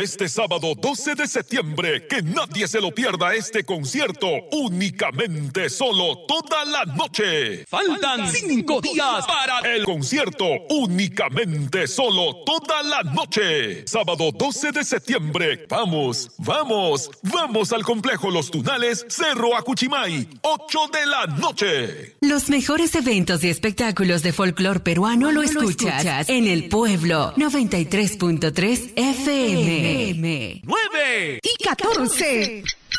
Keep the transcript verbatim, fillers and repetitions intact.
Este sábado doce de septiembre, que nadie se lo pierda este concierto, únicamente solo toda la noche. Faltan cinco días para el concierto, únicamente solo toda la noche. Sábado doce de septiembre, vamos, vamos, vamos al Complejo Los Tunales, Cerro Acuchimay, ocho de la noche. Los mejores eventos y espectáculos de folclor peruano lo escuchas, lo escuchas en El Pueblo noventa y tres punto tres F M. nueve y catorce.